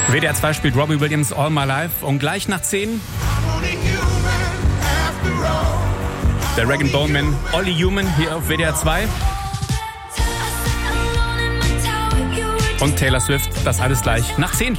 WDR 2 spielt Robbie Williams All My Life und gleich nach 10 der Rag & Bone Man Ollie Human hier auf WDR 2 und Taylor Swift, das alles gleich nach 10.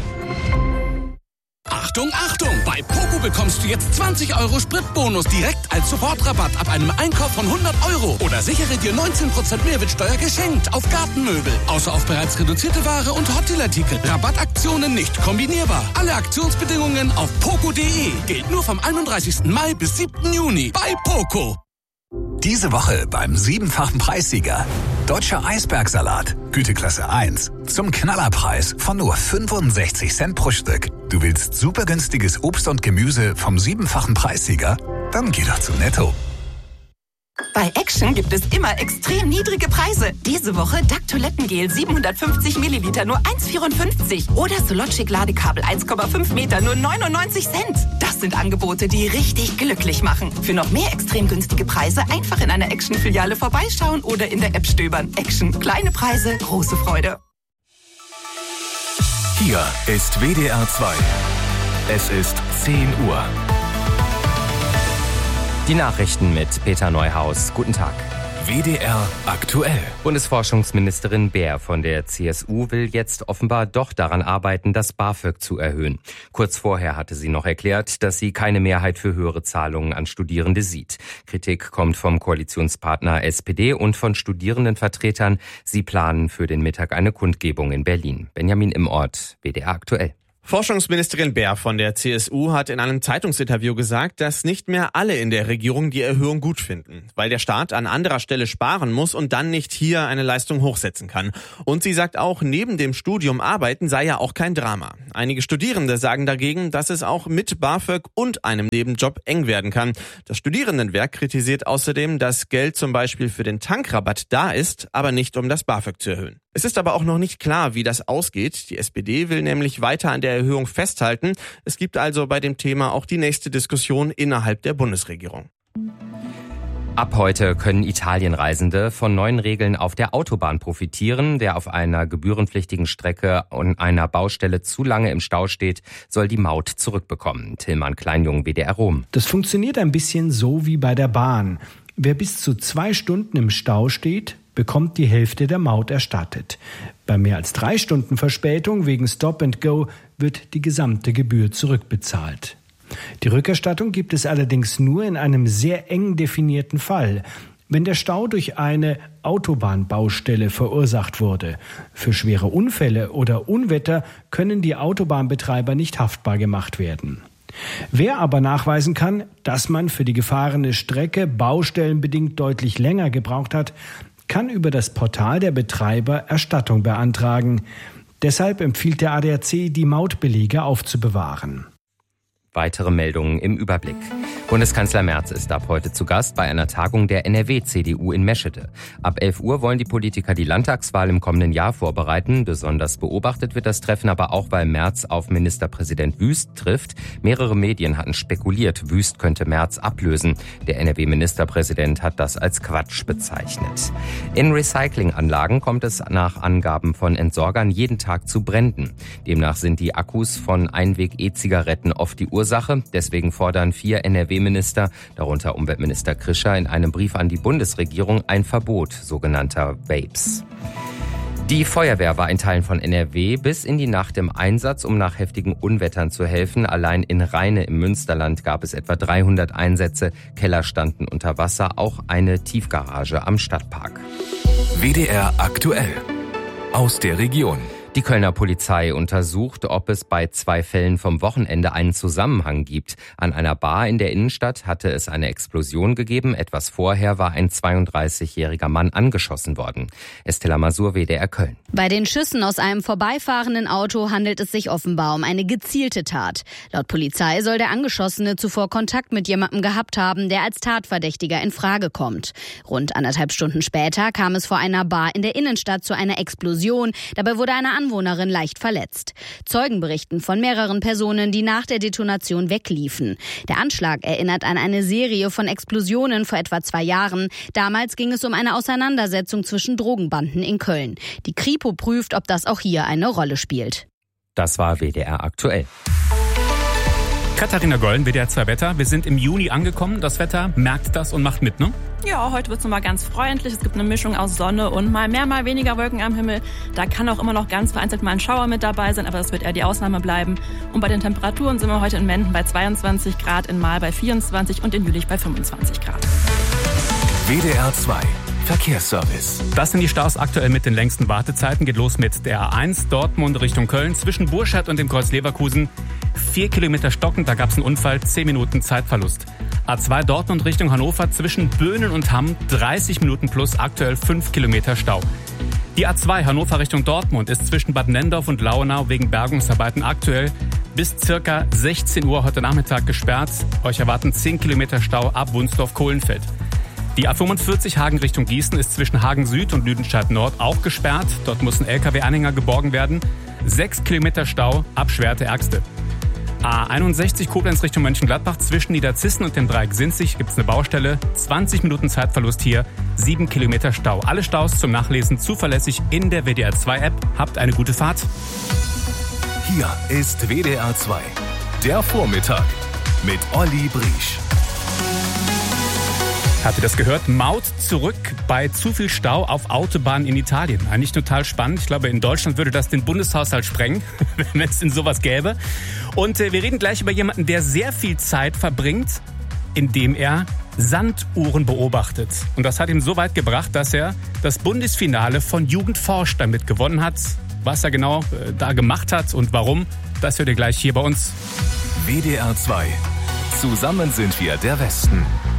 Achtung, Achtung! Bei Poco bekommst du jetzt 20 € Spritbonus direkt als Sofortrabatt ab einem Einkauf von 100 €. Oder sichere dir 19% Mehrwertsteuer geschenkt auf Gartenmöbel. Außer auf bereits reduzierte Ware und Hotdeal-Artikel. Rabattaktionen nicht kombinierbar. Alle Aktionsbedingungen auf poco.de. Gilt nur vom 31. Mai bis 7. Juni bei Poco. Diese Woche beim 7-fachen Preissieger. Deutscher Eisbergsalat, Güteklasse 1. Zum Knallerpreis von nur 65 Cent pro Stück. Du willst super günstiges Obst und Gemüse vom 7-fachen Preissieger? Dann geh doch zu Netto. Bei Action gibt es immer extrem niedrige Preise. Diese Woche DAC Toilettengel 750 Milliliter nur 1,54. Oder Sologic Ladekabel 1,5 Meter nur 99 Cent. Das sind Angebote, die richtig glücklich machen. Für noch mehr extrem günstige Preise einfach in einer Action-Filiale vorbeischauen oder in der App stöbern. Action. Kleine Preise, große Freude. Hier ist WDR 2. Es ist 10 Uhr. Die Nachrichten mit Peter Neuhaus. Guten Tag. WDR aktuell. Bundesforschungsministerin Baer von der CSU will jetzt offenbar doch daran arbeiten, das BAföG zu erhöhen. Kurz vorher hatte sie noch erklärt, dass sie keine Mehrheit für höhere Zahlungen an Studierende sieht. Kritik kommt vom Koalitionspartner SPD und von Studierendenvertretern. Sie planen für den Mittag eine Kundgebung in Berlin. Benjamin Immort, WDR aktuell. Forschungsministerin Baer von der CSU hat in einem Zeitungsinterview gesagt, dass nicht mehr alle in der Regierung die Erhöhung gut finden, weil der Staat an anderer Stelle sparen muss und dann nicht hier eine Leistung hochsetzen kann. Und sie sagt auch, neben dem Studium arbeiten sei ja auch kein Drama. Einige Studierende sagen dagegen, dass es auch mit BAföG und einem Nebenjob eng werden kann. Das Studierendenwerk kritisiert außerdem, dass Geld zum Beispiel für den Tankrabatt da ist, aber nicht um das BAföG zu erhöhen. Es ist aber auch noch nicht klar, wie das ausgeht. Die SPD will nämlich weiter an der Erhöhung festhalten. Es gibt also bei dem Thema auch die nächste Diskussion innerhalb der Bundesregierung. Ab heute können Italienreisende von neuen Regeln auf der Autobahn profitieren. Wer auf einer gebührenpflichtigen Strecke und einer Baustelle zu lange im Stau steht, soll die Maut zurückbekommen. Tillmann Kleinjung, WDR Rom. Das funktioniert ein bisschen so wie bei der Bahn. Wer bis zu 2 Stunden im Stau steht, bekommt die Hälfte der Maut erstattet. Bei mehr als 3 Stunden Verspätung wegen Stop and Go wird die gesamte Gebühr zurückbezahlt. Die Rückerstattung gibt es allerdings nur in einem sehr eng definierten Fall, wenn der Stau durch eine Autobahnbaustelle verursacht wurde. Für schwere Unfälle oder Unwetter können die Autobahnbetreiber nicht haftbar gemacht werden. Wer aber nachweisen kann, dass man für die gefahrene Strecke baustellenbedingt deutlich länger gebraucht hat, kann über das Portal der Betreiber Erstattung beantragen. Deshalb empfiehlt der ADAC, die Mautbelege aufzubewahren. Weitere Meldungen im Überblick. Bundeskanzler Merz ist ab heute zu Gast bei einer Tagung der NRW-CDU in Meschede. Ab 11 Uhr wollen die Politiker die Landtagswahl im kommenden Jahr vorbereiten. Besonders beobachtet wird das Treffen aber auch, weil Merz auf Ministerpräsident Wüst trifft. Mehrere Medien hatten spekuliert, Wüst könnte Merz ablösen. Der NRW-Ministerpräsident hat das als Quatsch bezeichnet. In Recyclinganlagen kommt es nach Angaben von Entsorgern jeden Tag zu Bränden. Demnach sind die Akkus von Einweg-E-Zigaretten oft die Ursache. Deswegen fordern 4 NRW-Minister, darunter Umweltminister Krischer, in einem Brief an die Bundesregierung ein Verbot sogenannter Vapes. Die Feuerwehr war in Teilen von NRW bis in die Nacht im Einsatz, um nach heftigen Unwettern zu helfen. Allein in Rheine im Münsterland gab es etwa 300 Einsätze. Keller standen unter Wasser, auch eine Tiefgarage am Stadtpark. WDR aktuell. Aus der Region. Die Kölner Polizei untersucht, ob es bei 2 Fällen vom Wochenende einen Zusammenhang gibt. An einer Bar in der Innenstadt hatte es eine Explosion gegeben. Etwas vorher war ein 32-jähriger Mann angeschossen worden. Estella Masur, WDR Köln. Bei den Schüssen aus einem vorbeifahrenden Auto handelt es sich offenbar um eine gezielte Tat. Laut Polizei soll der Angeschossene zuvor Kontakt mit jemandem gehabt haben, der als Tatverdächtiger in Frage kommt. Rund 1,5 Stunden später kam es vor einer Bar in der Innenstadt zu einer Explosion. Dabei wurde eine Anwohnerin leicht verletzt. Zeugen berichten von mehreren Personen, die nach der Detonation wegliefen. Der Anschlag erinnert an eine Serie von Explosionen vor etwa 2 Jahren. Damals ging es um eine Auseinandersetzung zwischen Drogenbanden in Köln. Die Kripo prüft, ob das auch hier eine Rolle spielt. Das war WDR aktuell. Katharina Gollen, WDR 2 Wetter. Wir sind im Juni angekommen. Das Wetter merkt das und macht mit, ne? Ja, heute wird es nochmal ganz freundlich. Es gibt eine Mischung aus Sonne und mal mehr, mal weniger Wolken am Himmel. Da kann auch immer noch ganz vereinzelt mal ein Schauer mit dabei sein, aber das wird eher die Ausnahme bleiben. Und bei den Temperaturen sind wir heute in Menden bei 22 Grad, in Mahl bei 24 und in Jülich bei 25 Grad. WDR 2 Verkehrsservice. Das sind die Staus aktuell mit den längsten Wartezeiten. Geht los mit der A1 Dortmund Richtung Köln zwischen Burscheid und dem Kreuz Leverkusen. 4 Kilometer stockend, da gab es einen Unfall, 10 Minuten Zeitverlust. A2 Dortmund Richtung Hannover zwischen Böhnen und Hamm 30 Minuten plus, aktuell 5 Kilometer Stau. Die A2 Hannover Richtung Dortmund ist zwischen Bad Nendorf und Lauenau wegen Bergungsarbeiten aktuell bis circa 16 Uhr heute Nachmittag gesperrt. Euch erwarten 10 Kilometer Stau ab Wunsdorf-Kohlenfeld. Die A45 Hagen Richtung Gießen ist zwischen Hagen Süd und Lüdenscheid Nord auch gesperrt. Dort muss ein LKW-Anhänger geborgen werden. 6 Kilometer Stau ab Schwerte-Ergste. A61 Koblenz Richtung Mönchengladbach zwischen Niederzissen und dem Dreieck Sinzig gibt es eine Baustelle. 20 Minuten Zeitverlust hier, 7 Kilometer Stau. Alle Staus zum Nachlesen zuverlässig in der WDR 2 App. Habt eine gute Fahrt. Hier ist WDR 2, der Vormittag mit Olli Briesch. Habt ihr das gehört? Maut zurück bei zu viel Stau auf Autobahnen in Italien. Eigentlich total spannend. Ich glaube, in Deutschland würde das den Bundeshaushalt sprengen, wenn es denn sowas gäbe. Und wir reden gleich über jemanden, der sehr viel Zeit verbringt, indem er Sanduhren beobachtet. Und das hat ihm so weit gebracht, dass er das Bundesfinale von Jugend forscht damit gewonnen hat. Was er genau da gemacht hat und warum, das hört ihr gleich hier bei uns. WDR 2. Zusammen sind wir der Westen.